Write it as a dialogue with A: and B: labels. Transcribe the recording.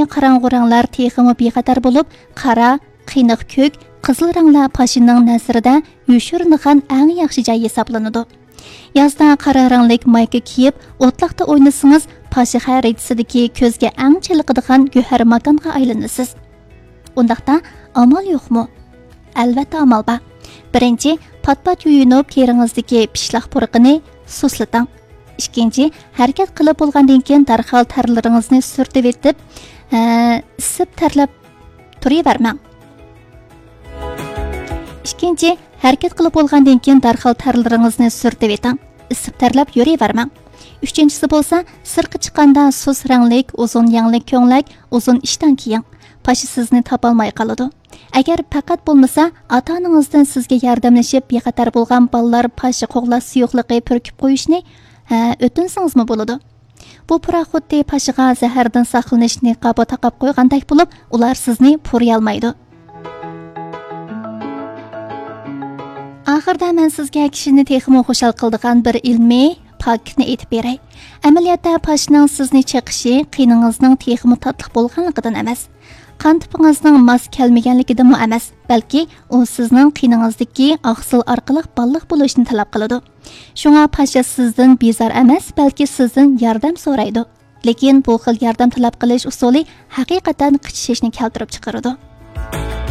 A: qarang'u ranglar texmi bexatar bo'lib, qara, qiyniq ko'k, qizil ranglar pashining nasrida yoshiringan eng yaxshi joy hisoblanadi. Yozda qora ranglik mayka kiyib, o'tliqda o'ynasangiz, pashi xaridasidagi ko'zga eng chiliqadigan go'har makonga aylanasiz. Undaqda amal yo'qmi? Albatta amal bor. Birinchi, pat-pat yuyunib, teringizdagi pishloq purqini suslating. Ikkinchi, harakat qilib bo'lgandan keyin darhol tarlaringizni surtib etib, isib tarlab turavermang. Ikkinchi, harakat qilib bo'lgandan keyin darhol tarlaringizni surtib eting, isib tarlab yuravermang. Uchinchisi bo'lsa, sirqi chiqqanda suz ranglik, uzun yanglik ko'nglak, uzun ishdan keyin pashi sizni topolmay qoladi. Agar faqat bo'lmasa, ota-onangizdan sizga yordamlashib bexatar bo'lgan bolalar pashi qo'g'lash suyuqligi purkib qo'yishni o'tinsangizmi bo'ladi. Bu paraxodda pashiga zahardan saqlanishni qabo taqab qo'ygandek bo'lib, ular sizni puriy olmaydi. Oxirda men sizga kishini texmo xushal qildigan bir ilmiy faktni aytib beray. Amaliyotda pashning sizni chiqishi qiyningizning texmo tatliq bo'lganligidan emas, qon tipingizning mos kelmaganligidan emas, balki u sizning qiyningizdagi oqsil orqali balliq bo'lishni talab qiladi. Shunga pasha sizdan bezor emas, balki sizdan yordam so'raydi. Lekin bu xil yordam talab qilish usuli haqiqatan qichishishni keltirib chiqaradi.